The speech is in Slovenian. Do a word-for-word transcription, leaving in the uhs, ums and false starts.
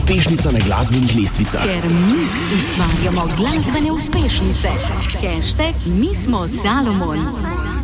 uspešnica na glasbenih lestvicah. Ker mi ustvarjamo glasbene uspešnice. Hashtag Mi smo Salomon.